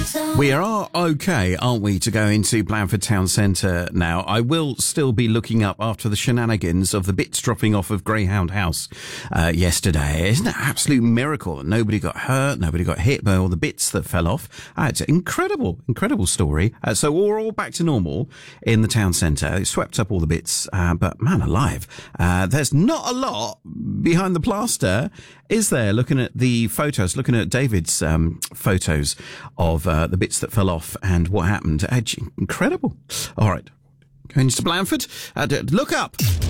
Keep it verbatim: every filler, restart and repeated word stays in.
We are okay, aren't we, to go into Blandford Town Centre now. I will still be looking up after the shenanigans of the bits dropping off of Greyhound House uh, yesterday. Isn't it an absolute miracle that nobody got hurt, nobody got hit by all the bits that fell off? Uh, it's an incredible, incredible story. Uh, so we're all back to normal in the town centre. It swept up all the bits, uh, but man alive, uh, there's not a lot behind the plaster, is there? Looking at the photos, looking at David's um, photos of uh, the bits that fell off and what happened. Uh, incredible. All right. Going to Blandford. Uh, look up.